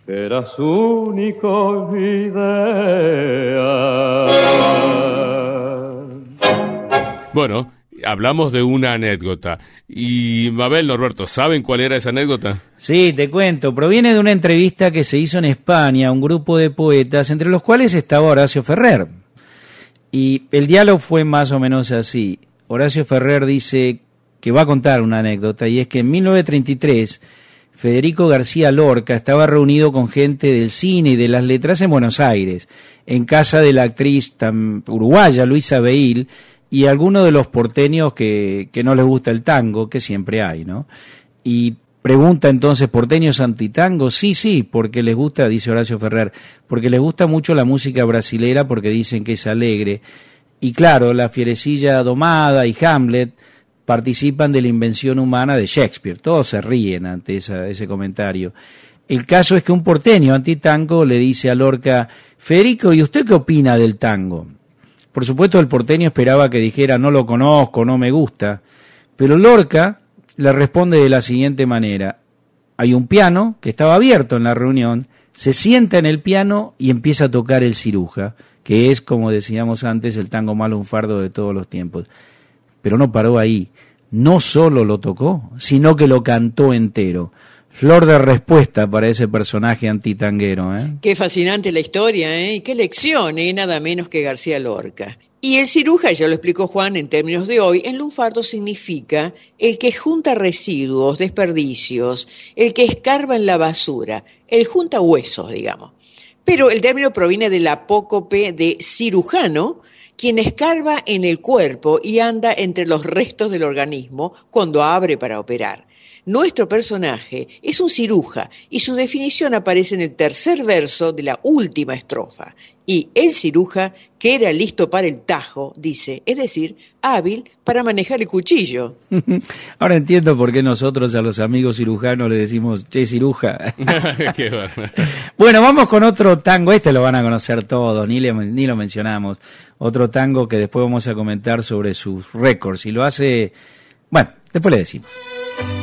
era su único ideal. Bueno, hablamos de una anécdota. Y Mabel, Norberto, ¿saben cuál era esa anécdota? Sí, te cuento. Proviene de una entrevista que se hizo en España a un grupo de poetas, entre los cuales estaba Horacio Ferrer. Y el diálogo fue más o menos así. Horacio Ferrer dice que va a contar una anécdota, y es que en 1933 Federico García Lorca estaba reunido con gente del cine y de las letras en Buenos Aires, en casa de la actriz uruguaya Luisa Beil y algunos de los porteños que no les gusta el tango, que siempre hay, ¿no? Y pregunta entonces, ¿porteños antitango? Sí, porque les gusta, dice Horacio Ferrer, porque les gusta mucho la música brasilera, porque dicen que es alegre. Y claro, La Fierecilla Domada y Hamlet participan de la invención humana de Shakespeare. Todos se ríen ante ese comentario. El caso es que un porteño antitango le dice a Lorca: Federico, ¿y usted qué opina del tango? Por supuesto, el porteño esperaba que dijera: no lo conozco, no me gusta. Pero Lorca le responde de la siguiente manera: hay un piano que estaba abierto en la reunión, se sienta en el piano y empieza a tocar el ciruja, que es, como decíamos antes, el tango más lunfardo de todos los tiempos. Pero no paró ahí. No solo lo tocó, sino que lo cantó entero. Flor de respuesta para ese personaje antitanguero, ¿eh? Qué fascinante la historia, ¿eh? Y qué lección, ¿eh? Nada menos que García Lorca. Y el ciruja, ya lo explicó Juan en términos de hoy, en lunfardo significa el que junta residuos, desperdicios, el que escarba en la basura, el junta huesos, digamos. Pero el término proviene del apócope de cirujano, quien escarba en el cuerpo y anda entre los restos del organismo cuando abre para operar. Nuestro personaje es un ciruja y su definición aparece en el tercer verso de la última estrofa. Y el ciruja, que era listo para el tajo, dice, es decir, hábil para manejar el cuchillo. Ahora entiendo por qué nosotros a los amigos cirujanos le decimos, che, ciruja. Qué bueno. Bueno, vamos con otro tango, este lo van a conocer todos, ni lo mencionamos. Otro tango que después vamos a comentar sobre sus récords, y lo hace, bueno, después le decimos.